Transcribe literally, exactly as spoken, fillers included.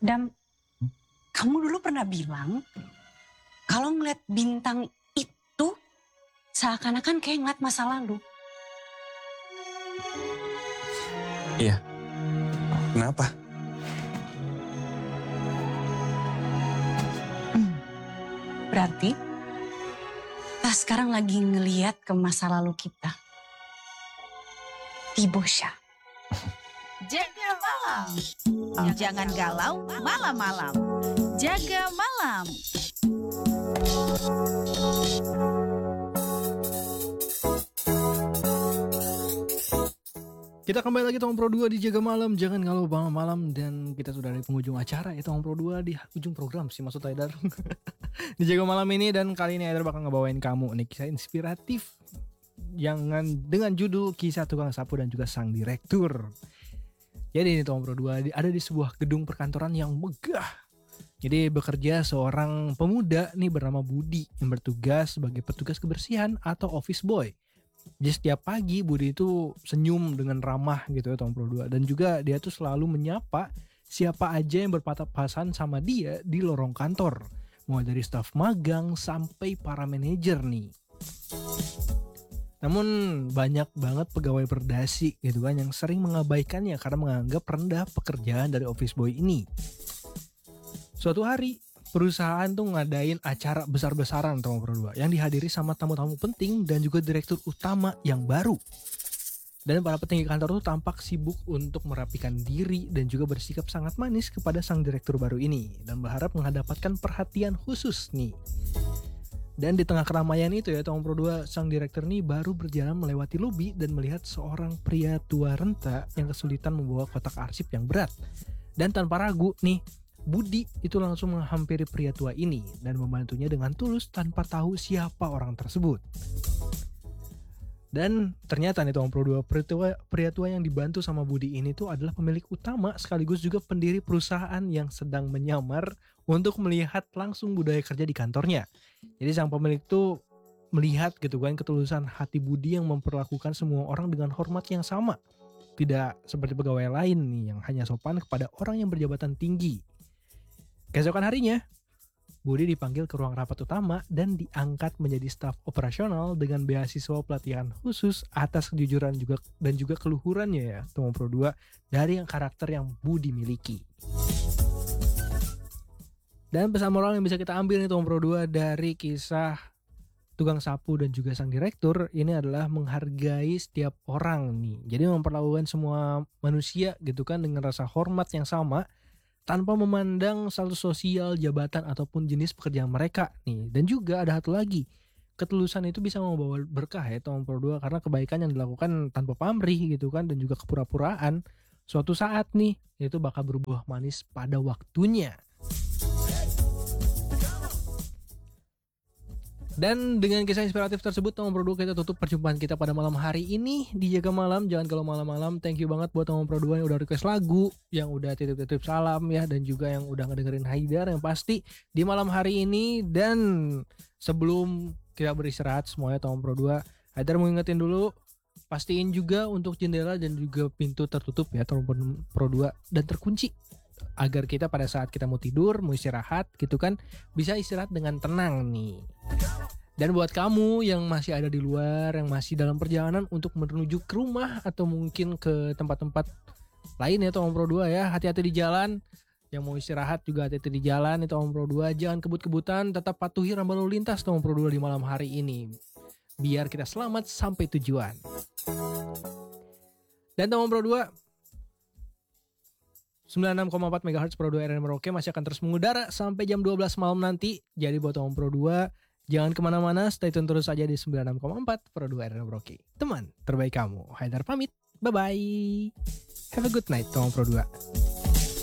Dam, kamu dulu pernah bilang kalau ngeliat bintang itu seakan-akan kayak ngeliat masa lalu. Iya. Kenapa? Hmm. Berarti kita sekarang lagi ngeliat ke masa lalu kita. Di Bosya. Jaga malam. Jangan galau malam-malam. Jaga malam. Kita kembali lagi Tong Pro dua di Jaga Malam, jangan galau malam-malam. Dan kita sudah di penghujung acara ya Tong Pro dua, di ujung program sih maksud Haidar. Di Jaga Malam ini, dan kali ini Haidar bakal ngebawain kamu nih kisah inspiratif Jangan dengan judul Kisah Tukang Sapu dan juga Sang Direktur. Jadi ini Tong Pro dua ada di sebuah gedung perkantoran yang megah. Jadi bekerja seorang pemuda nih bernama Budi yang bertugas sebagai petugas kebersihan atau office boy. Jadi setiap pagi Budi itu senyum dengan ramah gitu ya Tong Pro dua. Dan juga dia tuh selalu menyapa siapa aja yang berpapasan sama dia di lorong kantor. Mulai dari staf magang sampai para manajer nih. Namun banyak banget pegawai berdasi gitu kan yang sering mengabaikannya karena menganggap rendah pekerjaan dari office boy ini. Suatu hari perusahaan tuh ngadain acara besar-besaran Tong Pro dua yang dihadiri sama tamu-tamu penting dan juga direktur utama yang baru. Dan para petinggi kantor tuh tampak sibuk untuk merapikan diri dan juga bersikap sangat manis kepada sang direktur baru ini dan berharap mendapatkan perhatian khusus nih. Dan di tengah keramaian itu ya Tong Pro dua, sang direktur ini baru berjalan melewati lobi dan melihat seorang pria tua renta yang kesulitan membawa kotak arsip yang berat. Dan tanpa ragu nih, Budi itu langsung menghampiri pria tua ini dan membantunya dengan tulus tanpa tahu siapa orang tersebut. Dan ternyata nih Tong Pro dua, pria tua, pria tua yang dibantu sama Budi ini tuh adalah pemilik utama sekaligus juga pendiri perusahaan yang sedang menyamar untuk melihat langsung budaya kerja di kantornya. Jadi sang pemilik tuh melihat gitu kan ketulusan hati Budi yang memperlakukan semua orang dengan hormat yang sama. Tidak seperti pegawai lain nih yang hanya sopan kepada orang yang berjabatan tinggi. Keesokan harinya, Budi dipanggil ke ruang rapat utama dan diangkat menjadi staf operasional dengan beasiswa pelatihan khusus atas kejujuran juga dan juga keluhurannya ya Tong Pro dua dari yang karakter yang Budi miliki. Dan pesan moral yang bisa kita ambil nih Tong Pro dua dari kisah tukang sapu dan juga sang direktur ini adalah menghargai setiap orang nih. Jadi memperlakukan semua manusia gitu kan dengan rasa hormat yang sama, tanpa memandang status sosial, jabatan, ataupun jenis pekerjaan mereka nih. Dan juga ada satu lagi, ketulusan itu bisa membawa berkah ya Tong Pro dua, karena kebaikan yang dilakukan tanpa pamrih gitu kan dan juga kepura-puraan suatu saat nih itu bakal berbuah manis pada waktunya. Dan dengan kisah inspiratif tersebut Tong Pro dua kita tutup perjumpaan kita pada malam hari ini di Jaga Malam. Jangan kalau malam-malam. Thank you banget buat Tong Pro dua yang udah request lagu, yang udah titip-titip salam ya, dan juga yang udah ngedengerin Haidar yang pasti di malam hari ini. Dan sebelum kita beristirahat semuanya Tong Pro dua, Haidar mau ingetin dulu, pastiin juga untuk jendela dan juga pintu tertutup ya Tong Pro dua dan terkunci, agar kita pada saat kita mau tidur, mau istirahat gitu kan, bisa istirahat dengan tenang nih. Dan buat kamu yang masih ada di luar, yang masih dalam perjalanan untuk menuju ke rumah atau mungkin ke tempat-tempat lain ya Tong Pro dua ya, hati-hati di jalan. Yang mau istirahat juga hati-hati di jalan itu Tong Pro dua, jangan kebut-kebutan, tetap patuhi rambu lalu lintas Tong Pro dua di malam hari ini, biar kita selamat sampai tujuan. Dan Tong Pro dua sembilan puluh enam koma empat megahertz Pro dua R N Merauke masih akan terus mengudara sampai jam dua belas malam nanti. Jadi buat Tong Pro dua, jangan kemana-mana, stay tune terus aja di sembilan puluh enam koma empat Pro dua R N Merauke. Teman terbaik kamu, Haidar pamit, bye-bye. Have a good night Tong Pro dua.